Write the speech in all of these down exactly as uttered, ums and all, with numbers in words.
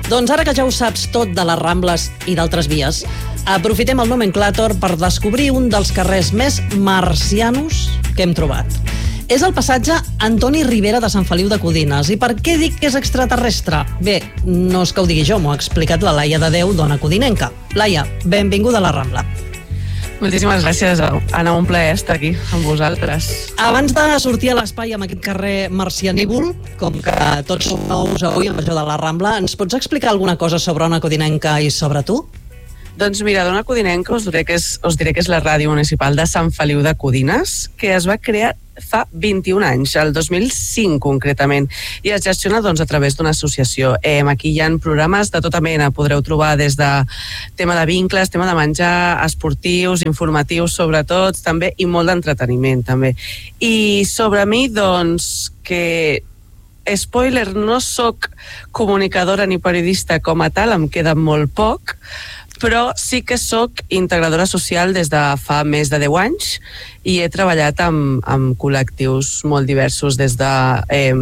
Doncs ara que ja ho saps tot de les Rambles i d'altres vies, aprofitem el Nomenclàtor per descobrir un dels carrers més marcianos que hem trobat. És el passatge Antoni Ribera de Sant Feliu de Codines. I per què dic que és extraterrestre? Bé, no és que ho digui jo, m'ho ha explicat la Laia de Déu, dona codinenca. Laia, benvinguda a la Rambla. Moltíssimes gràcies, Anna, un plaer estar aquí amb vosaltres. Abans de sortir a l'espai amb aquest carrer marcianívol, com que tots som nous avui amb això de la Rambla, ens pots explicar alguna cosa sobre Ona Codinenca i sobre tu? Doncs mira, Ona Codinenca us diré, que és, us diré que és la ràdio municipal de Sant Feliu de Codines, que es va crear fa vint-i-un anys, el dos mil cinc concretament, i es gestiona doncs, a través d'una associació. Eh, aquí hi ha programes de tota mena, podreu trobar des de tema de vincles, tema de menjar, esportius, informatius sobretot, també, i molt d'entreteniment també. I sobre mi, doncs, que spoiler, no sóc comunicadora ni periodista com a tal, em queda molt poc, però sí que sóc integradora social des de fa més de deu anys i he treballat amb, amb col·lectius molt diversos, des de eh,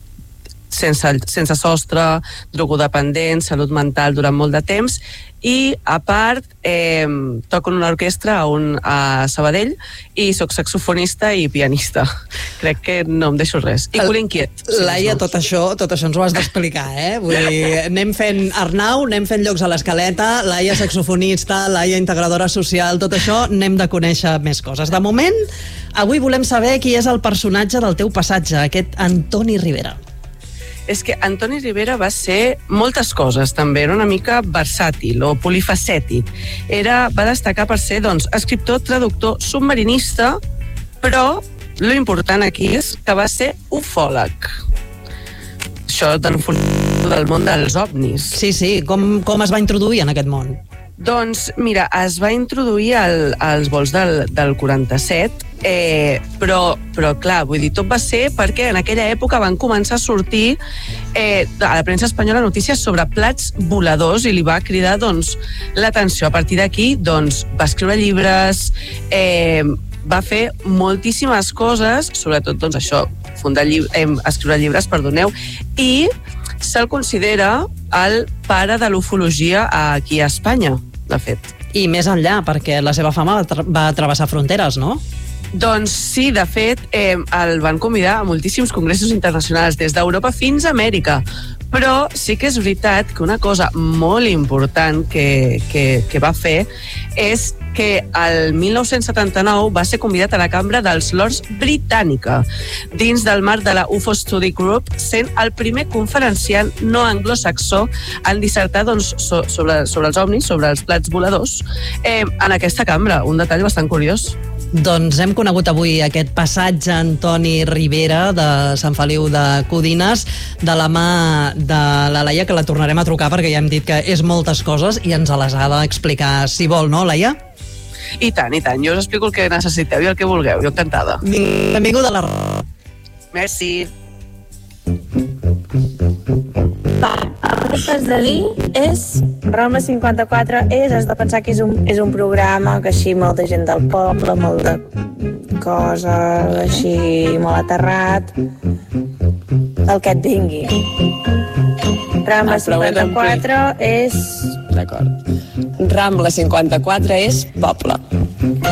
sense, sense sostre, drogodependents, salut mental durant molt de temps, i a part eh, toco en una orquestra a, un, a Sabadell i sóc saxofonista i pianista. Crec que no em deixo res. I cul inquiet. Sí, Laia, tot això, tot això ens ho has d'explicar, eh? Vull dir, anem fent Arnau, anem fent llocs a l'escaleta, Laia saxofonista, Laia integradora social, tot això anem de conèixer més coses. De moment, avui volem saber qui és el personatge del teu passatge, aquest Antoni Ribera. És que Antoni Ribera va ser moltes coses, també. Era una mica versàtil o polifacètic. Era, va destacar per ser, doncs, escriptor, traductor, submarinista, però lo important aquí és que va ser ufòleg. Això del món dels ovnis. Sí, sí. Com, com es va introduir en aquest món? Doncs, mira, es va introduir al, als vols del, del quaranta-set, eh, però, però, clar, vull dir, tot va ser perquè en aquella època van començar a sortir eh, a la premsa espanyola notícies sobre plats voladors i li va cridar, doncs, l'atenció. A partir d'aquí, doncs, va escriure llibres, eh, va fer moltíssimes coses, sobretot, doncs, això, fundar llibres, eh, escriure llibres, perdoneu, i se'l considera el pare de l'ufologia aquí a Espanya, de fet. I més enllà, perquè la seva fama va, tra va travessar fronteres, no? Doncs sí, de fet, eh, el van convidar a moltíssims congressos internacionals, des d'Europa fins a Amèrica. Però sí que és veritat que una cosa molt important que, que, que va fer és que el mil nou-cents setanta-nou va ser convidat a la Cambra dels Lords britànica, dins del marc de la U F O Study Group, sent el primer conferenciant no anglosaxó en dissertar, doncs, so, sobre, sobre els ovnis, sobre els plats voladors, eh, en aquesta cambra. Un detall bastant curiós. Doncs hem conegut avui aquest passatge Antoni Ribera de Sant Feliu de Codines de la mà de la Laia, que la tornarem a trucar perquè ja hem dit que és moltes coses i ens les ha d'explicar si vol, no, Laia? I tant, i tant. Jo us explico el que necessiteu i el que vulgueu. Jo encantada. Benvinguda a la... Merci. El que has de dir és Rambla cinquanta-quatre és, has de pensar que és un, és un programa que així molta gent del poble, molt de coses així, molt aterrat, el que et vingui. Rambla cinquanta-quatre és... D'acord. Rambla cinquanta-quatre és poble.